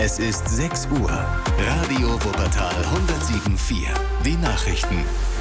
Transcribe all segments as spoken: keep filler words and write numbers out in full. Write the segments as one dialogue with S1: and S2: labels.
S1: Es ist sechs Uhr. Radio Wuppertal hundertsieben Komma vier. Die Nachrichten.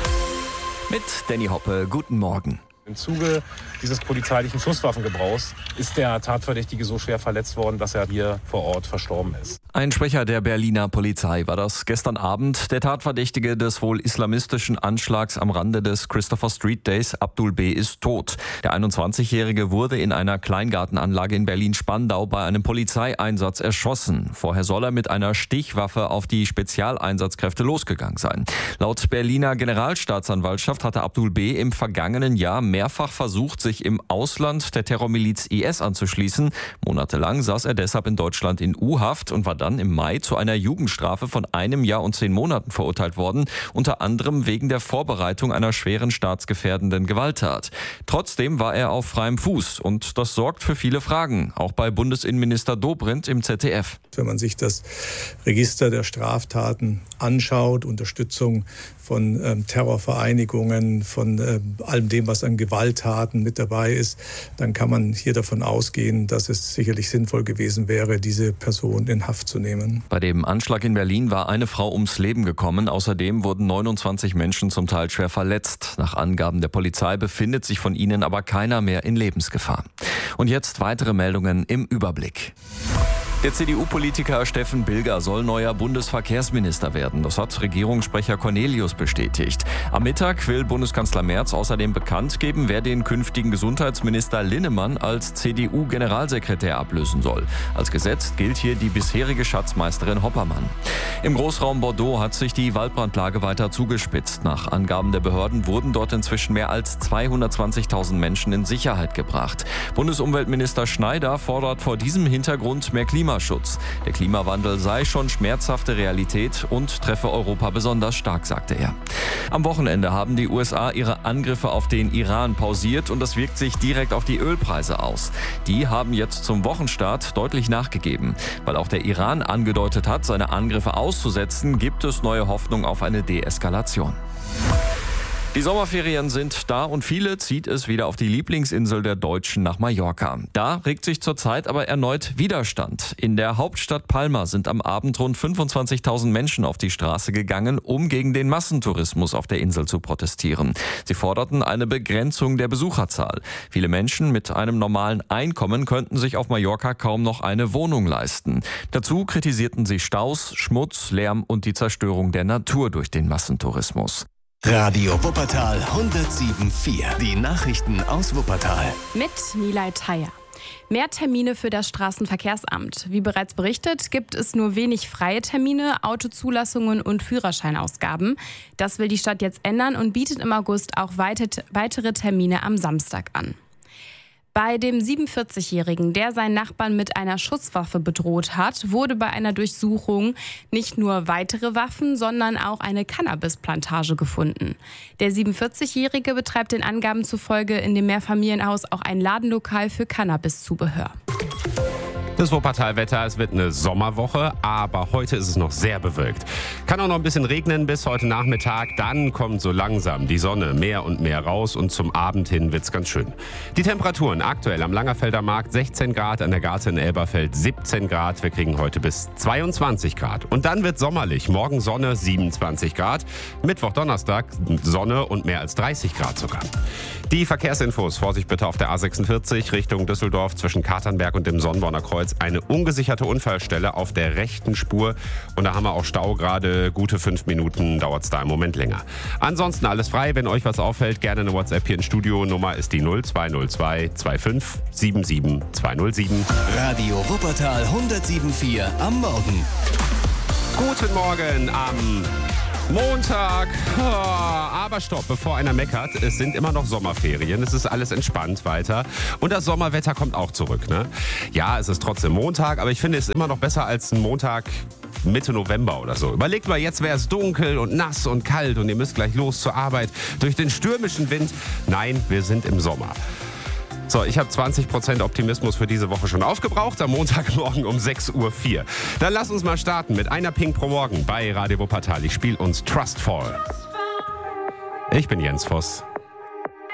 S2: Mit Danny Hoppe, guten Morgen.
S3: Im Zuge dieses polizeilichen Schusswaffengebrauchs ist der Tatverdächtige so schwer verletzt worden, dass er hier vor Ort verstorben ist.
S2: Ein Sprecher der Berliner Polizei war das gestern Abend. Der Tatverdächtige des wohl islamistischen Anschlags am Rande des Christopher Street Days, Abdul B., ist tot. Der einundzwanzigjährige wurde in einer Kleingartenanlage in Berlin-Spandau bei einem Polizeieinsatz erschossen. Vorher soll er mit einer Stichwaffe auf die Spezialeinsatzkräfte losgegangen sein. Laut Berliner Generalstaatsanwaltschaft hatte Abdul B. im vergangenen Jahr mehrfach versucht, sich im Ausland der Terrormiliz I S anzuschließen. Monatelang saß er deshalb in Deutschland in U-Haft und war dann im Mai zu einer Jugendstrafe von einem Jahr und zehn Monaten verurteilt worden, unter anderem wegen der Vorbereitung einer schweren staatsgefährdenden Gewalttat. Trotzdem war er auf freiem Fuß und das sorgt für viele Fragen, auch bei Bundesinnenminister Dobrindt im Z D F.
S4: Wenn man sich das Register der Straftaten anschaut, Unterstützung von ähm, Terrorvereinigungen, von äh, allem dem, was an Gewalttaten mit dabei ist, dann kann man hier davon ausgehen, dass es sicherlich sinnvoll gewesen wäre, diese Person in Haft zu nehmen.
S2: Bei dem Anschlag in Berlin war eine Frau ums Leben gekommen. Außerdem wurden neunundzwanzig Menschen zum Teil schwer verletzt. Nach Angaben der Polizei befindet sich von ihnen aber keiner mehr in Lebensgefahr. Und jetzt weitere Meldungen im Überblick. Der C D U-Politiker Steffen Bilger soll neuer Bundesverkehrsminister werden. Das hat Regierungssprecher Cornelius bestätigt. Am Mittag will Bundeskanzler Merz außerdem bekannt geben, wer den künftigen Gesundheitsminister Linnemann als C D U-Generalsekretär ablösen soll. Als gesetzt gilt hier die bisherige Schatzmeisterin Hoppermann. Im Großraum Bordeaux hat sich die Waldbrandlage weiter zugespitzt. Nach Angaben der Behörden wurden dort inzwischen mehr als zweihundertzwanzigtausend Menschen in Sicherheit gebracht. Bundesumweltminister Schneider fordert vor diesem Hintergrund mehr Klimaschutz. Der Klimawandel sei schon schmerzhafte Realität und treffe Europa besonders stark, sagte er. Am Wochenende haben die U S A ihre Angriffe auf den Iran pausiert und das wirkt sich direkt auf die Ölpreise aus. Die haben jetzt zum Wochenstart deutlich nachgegeben. Weil auch der Iran angedeutet hat, seine Angriffe auszusetzen, gibt es neue Hoffnung auf eine Deeskalation. Die Sommerferien sind da und viele zieht es wieder auf die Lieblingsinsel der Deutschen nach Mallorca. Da regt sich zurzeit aber erneut Widerstand. In der Hauptstadt Palma sind am Abend rund fünfundzwanzigtausend Menschen auf die Straße gegangen, um gegen den Massentourismus auf der Insel zu protestieren. Sie forderten eine Begrenzung der Besucherzahl. Viele Menschen mit einem normalen Einkommen könnten sich auf Mallorca kaum noch eine Wohnung leisten. Dazu kritisierten sie Staus, Schmutz, Lärm und die Zerstörung der Natur durch den Massentourismus.
S1: Radio Wuppertal hundertsieben Komma vier. Die Nachrichten aus Wuppertal.
S5: Mit Nilay Thayer. Mehr Termine für das Straßenverkehrsamt. Wie bereits berichtet, gibt es nur wenig freie Termine, Autozulassungen und Führerscheinausgaben. Das will die Stadt jetzt ändern und bietet im August auch weitere Termine am Samstag an. Bei dem siebenundvierzigjährigen, der seinen Nachbarn mit einer Schusswaffe bedroht hat, wurde bei einer Durchsuchung nicht nur weitere Waffen, sondern auch eine Cannabisplantage gefunden. Der siebenundvierzigjährige betreibt den Angaben zufolge in dem Mehrfamilienhaus auch ein Ladenlokal für Cannabiszubehör.
S6: Das Wuppertal-Wetter, es wird eine Sommerwoche, aber heute ist es noch sehr bewölkt. Kann auch noch ein bisschen regnen bis heute Nachmittag, dann kommt so langsam die Sonne mehr und mehr raus und zum Abend hin wird's ganz schön. Die Temperaturen aktuell am Langerfelder Markt sechzehn Grad, an der Garte in Elberfeld siebzehn Grad, wir kriegen heute bis zweiundzwanzig Grad. Und dann wird sommerlich, morgen Sonne siebenundzwanzig Grad, Mittwoch, Donnerstag Sonne und mehr als dreißig Grad sogar. Die Verkehrsinfos, Vorsicht bitte auf der A sechsundvierzig Richtung Düsseldorf zwischen Katernberg und dem Sonnborner Kreuz. Eine ungesicherte Unfallstelle auf der rechten Spur und da haben wir auch Stau gerade, gute fünf Minuten dauert es da im Moment länger. Ansonsten alles frei, wenn euch was auffällt, gerne eine WhatsApp hier im Studio, Nummer ist die null zwei null zwei zwei fünf sieben sieben zwei null sieben.
S1: Radio Wuppertal hundertsieben Komma vier am Morgen.
S6: Guten Morgen am Montag, oh, aber stopp, bevor einer meckert, es sind immer noch Sommerferien, es ist alles entspannt weiter und das Sommerwetter kommt auch zurück, ne? Ja, es ist trotzdem Montag, aber ich finde es immer noch besser als ein Montag Mitte November oder so. Überlegt mal, jetzt wäre es dunkel und nass und kalt und ihr müsst gleich los zur Arbeit durch den stürmischen Wind. Nein, wir sind im Sommer. So, ich habe zwanzig Prozent Optimismus für diese Woche schon aufgebraucht, am Montagmorgen um sechs Uhr vier. Dann lass uns mal starten mit einer Pink pro Morgen bei Radio Wuppertal. Ich spiele uns Trustfall. Ich bin Jens Voss.